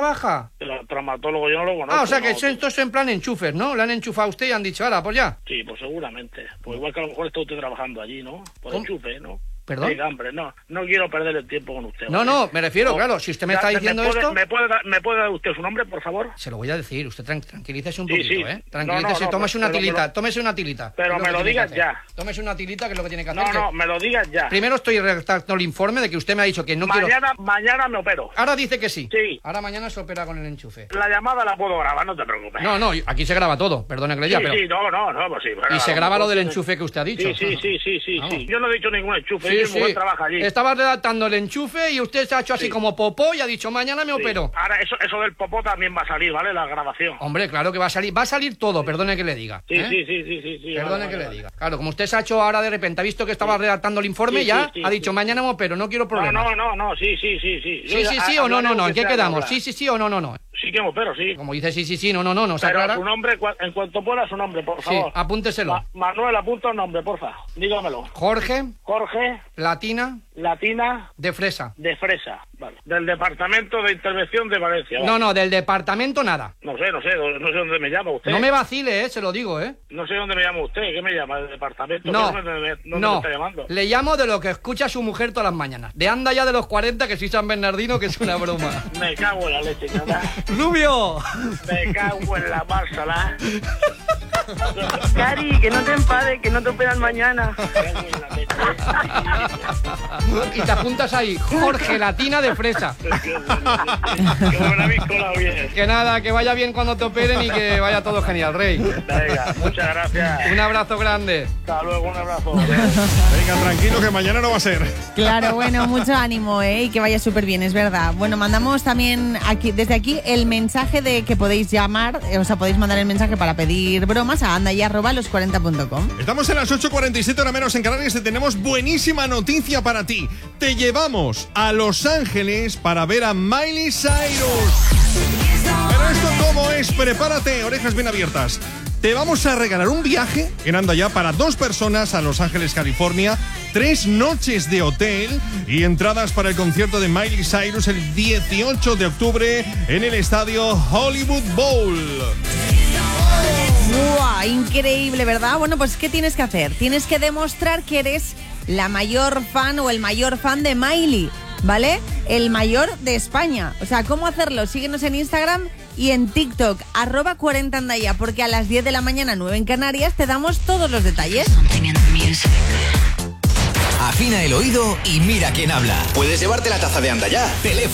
trabaja? El traumatólogo yo no lo conozco. O sea que no. esto es en plan enchufes, ¿no? Le han enchufado a usted y han dicho, ahora, pues ya. Sí, pues seguramente. Pues igual que a lo mejor está usted trabajando allí, ¿no? Por enchufe, ¿no? ¿Perdón? Oiga, hombre, no quiero perder el tiempo con usted. No, me refiero, claro, si usted me está diciendo esto... ¿Me puede dar usted su nombre, por favor? Se lo voy a decir, usted tranquilícese un poquito, Sí. Tranquilícese, tómese una tilita, Pero me lo digas ya. Tómese una tilita, que es lo que tiene que hacer. No, me lo digas ya. Primero estoy redactando el informe de que usted me ha dicho que no quiero... Mañana me opero. Ahora dice que sí. Sí. Ahora mañana se opera con el enchufe. La llamada la puedo grabar, no te preocupes. No, aquí se graba todo, perdone que le diga, pero... Sí, pues sí. Y se graba lo del enchufe que usted ha dicho. Sí. Yo no he dicho ningún enchufe, mi mujer trabaja allí. Estaba redactando el enchufe y usted se ha hecho así como popó y ha dicho, mañana me opero. Ahora, eso del popó también va a salir, ¿vale? La grabación. Hombre, claro que va a salir todo, perdone que le diga. Sí. Perdone que le diga. Claro, como usted se ha hecho ahora de repente, ha visto que estaba redactando el informe ha dicho, mañana me opero, no quiero problemas. No, sí. Sí o no, ¿en qué quedamos? Sí o no. Sí que me opero, sí. Como dice sí, no, ¿se pero aclara? su nombre, en cuanto pueda su nombre, por favor. Sí, apúnteselo. Manuel, apunta el nombre, porfa. Dígamelo. Jorge. Latina. De fresa. Vale. Del Departamento de Intervención de Valencia. ¿Vale? No, del departamento nada. No sé dónde me llama usted. No me vacile, se lo digo, No sé dónde me llama usted, ¿qué me llama? ¿Del departamento? No, me está llamando? Le llamo de lo que escucha su mujer todas las mañanas. De anda ya de los 40, que soy San Bernardino, que es una broma. Me cago en la leche, nada. ¡Rubio! Me cago en la mársala. Cari, que no te enfades, que no te operan mañana. Y te apuntas ahí, Jorge Latina de fresa. Que me la habéis colado bien. Que nada, que vaya bien cuando te operen y que vaya todo genial, Rey. Venga, muchas gracias. Un abrazo grande. Hasta luego, un abrazo. Venga, tranquilo que mañana no va a ser. Claro, bueno, mucho ánimo, y que vaya súper bien, es verdad. Bueno, mandamos también desde aquí el mensaje de que podéis llamar, podéis mandar el mensaje para pedir bromas a andaya@los40.com. Estamos en las 8:47 hora menos en Canarias y tenemos buenísima noticia para ti. Te llevamos a Los Ángeles para ver a Miley Cyrus. Pero esto cómo es, prepárate, orejas bien abiertas. Te vamos a regalar un viaje en Andaya para 2 personas a Los Ángeles, California, 3 noches de hotel y entradas para el concierto de Miley Cyrus el 18 de octubre en el estadio Hollywood Bowl. ¡Wow! Increíble, ¿verdad? Bueno, pues ¿qué tienes que hacer? Tienes que demostrar que eres la mayor fan o el mayor fan de Miley, ¿vale? El mayor de España. O sea, ¿cómo hacerlo? Síguenos en Instagram y en TikTok, @40andaya, porque a las 10 de la mañana, 9 en Canarias, te damos todos los detalles. Afina el oído y mira quién habla. Puedes llevarte la taza de Andaya. Teléfono